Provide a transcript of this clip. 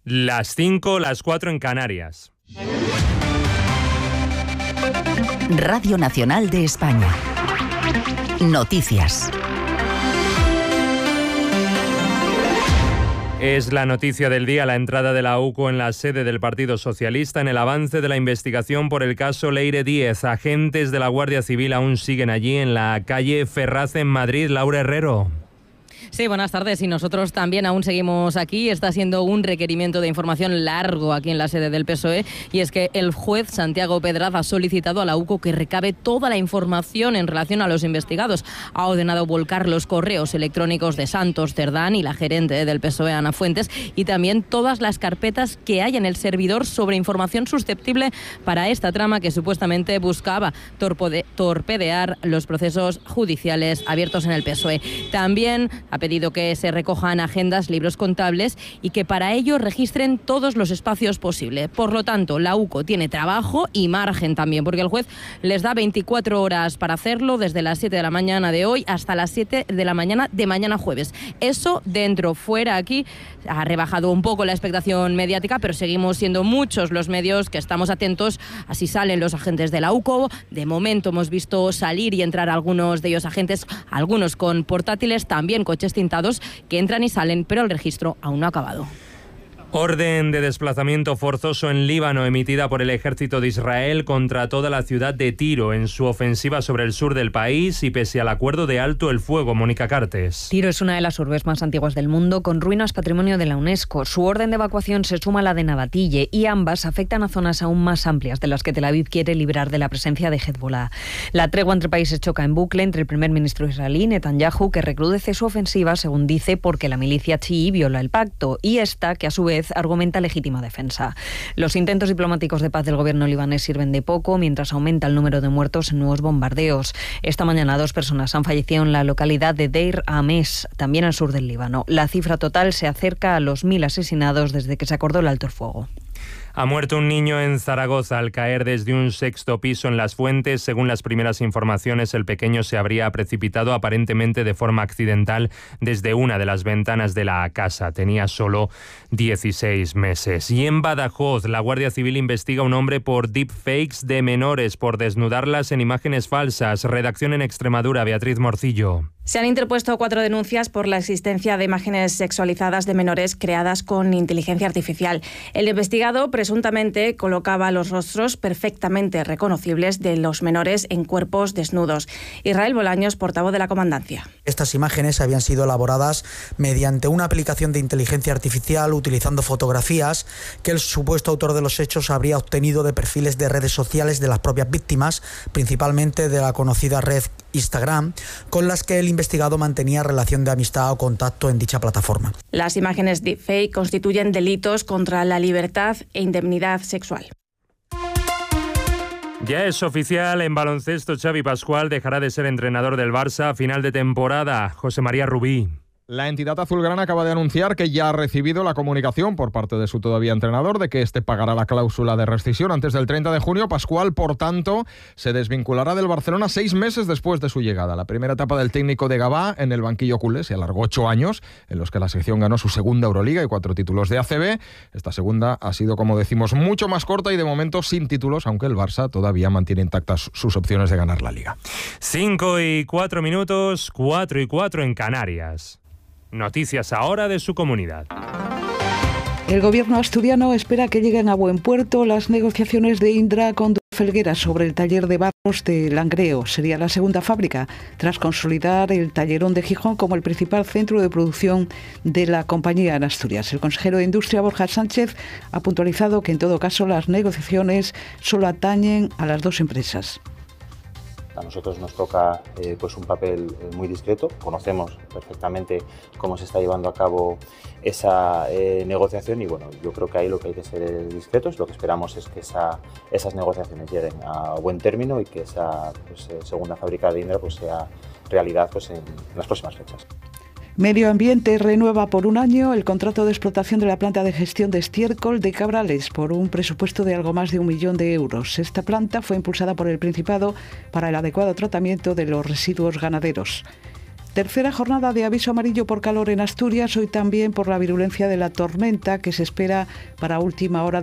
Las 5, las 4 en Canarias. Radio Nacional de España. Noticias. Es la noticia del día, la entrada de la UCO en la sede del Partido Socialista en el avance de la investigación por el caso Leire Díez. Agentes de la Guardia Civil aún siguen allí en la calle Ferraz en Madrid. Laura Herrero. Sí, buenas tardes. Y nosotros también aún seguimos aquí. Está siendo un requerimiento de información largo aquí en la sede del PSOE. Y es que el juez Santiago Pedraz ha solicitado a la UCO que recabe toda la información en relación a los investigados. Ha ordenado volcar los correos electrónicos de Santos Cerdán y la gerente del PSOE, Ana Fuentes, y también todas las carpetas que hay en el servidor sobre información susceptible para esta trama que supuestamente buscaba torpedear los procesos judiciales abiertos en el PSOE. También ha pedido que se recojan agendas, libros contables y que para ello registren todos los espacios posibles. Por lo tanto, la UCO tiene trabajo y margen también, porque el juez les da 24 horas para hacerlo, desde las 7 de la mañana de hoy hasta las 7 de la mañana de mañana jueves. Eso dentro, fuera, aquí ha rebajado un poco la expectación mediática, pero seguimos siendo muchos los medios que estamos atentos. Así salen los agentes de la UCO. De momento hemos visto salir y entrar algunos de ellos agentes, algunos con portátiles, también coches tintados que entran y salen, pero el registro aún no ha acabado. Orden de desplazamiento forzoso en Líbano emitida por el ejército de Israel contra toda la ciudad de Tiro en su ofensiva sobre el sur del país y pese al acuerdo de alto el fuego. Mónica Cartes. Tiro es una de las urbes más antiguas del mundo, con ruinas patrimonio de la UNESCO. Su orden de evacuación se suma a la de Nabatille y ambas afectan a zonas aún más amplias de las que Tel Aviv quiere librar de la presencia de Hezbollah. La tregua entre países choca en bucle entre el primer ministro israelí, Netanyahu, que recrudece su ofensiva, según dice, porque la milicia chií viola el pacto, y esta, que a su vez argumenta legítima defensa. Los intentos diplomáticos de paz del gobierno libanés sirven de poco mientras aumenta el número de muertos en nuevos bombardeos. Esta mañana 2 personas han fallecido en la localidad de Deir Ames, también al sur del Líbano. La cifra total se acerca a los 1.000 asesinados desde que se acordó el alto el fuego. Ha muerto un niño en Zaragoza al caer desde un 6º piso en Las Fuentes. Según las primeras informaciones, el pequeño se habría precipitado aparentemente de forma accidental desde una de las ventanas de la casa. Tenía solo 16 meses. Y en Badajoz, la Guardia Civil investiga a un hombre por deepfakes de menores, por desnudarlas en imágenes falsas. Redacción en Extremadura, Beatriz Morcillo. Se han interpuesto 4 denuncias por la existencia de imágenes sexualizadas de menores creadas con inteligencia artificial. El investigado presuntamente colocaba los rostros perfectamente reconocibles de los menores en cuerpos desnudos. Israel Bolaños, portavoz de la Comandancia. Estas imágenes habían sido elaboradas mediante una aplicación de inteligencia artificial utilizando fotografías que el supuesto autor de los hechos habría obtenido de perfiles de redes sociales de las propias víctimas, principalmente de la conocida red Instagram, con las que el investigado mantenía relación de amistad o contacto en dicha plataforma. Las imágenes deepfake constituyen delitos contra la libertad e indemnidad sexual. Ya es oficial, en baloncesto Xavi Pascual dejará de ser entrenador del Barça a final de temporada. José María Rubí. La entidad azulgrana acaba de anunciar que ya ha recibido la comunicación por parte de su todavía entrenador de que este pagará la cláusula de rescisión antes del 30 de junio. Pascual, por tanto, se desvinculará del Barcelona 6 meses después de su llegada. La primera etapa del técnico de Gabá en el banquillo culé se alargó 8 años, en los que la sección ganó su segunda Euroliga y 4 títulos de ACB. Esta segunda ha sido, como decimos, mucho más corta y de momento sin títulos, aunque el Barça todavía mantiene intactas sus opciones de ganar la Liga. 5 y 4 minutos, 4 y 4 en Canarias. Noticias ahora de su comunidad. El gobierno asturiano espera que lleguen a buen puerto las negociaciones de Indra con Felguera sobre el taller de barros de Langreo. Sería la segunda fábrica, tras consolidar el Tallerón de Gijón como el principal centro de producción de la compañía en Asturias. El consejero de Industria, Borja Sánchez, ha puntualizado que en todo caso las negociaciones solo atañen a las 2 empresas. A nosotros nos toca pues un papel muy discreto. Conocemos perfectamente cómo se está llevando a cabo esa negociación y bueno, yo creo que ahí lo que hay que ser discretos. Lo que esperamos es que esas negociaciones lleguen a buen término y que esa segunda fábrica de Indra pues sea realidad pues en las próximas fechas. Medio Ambiente renueva por 1 año el contrato de explotación de la planta de gestión de estiércol de Cabrales por un presupuesto de algo más de 1 millón de euros. Esta planta fue impulsada por el Principado para el adecuado tratamiento de los residuos ganaderos. Tercera jornada de aviso amarillo por calor en Asturias, hoy también por la virulencia de la tormenta que se espera para última hora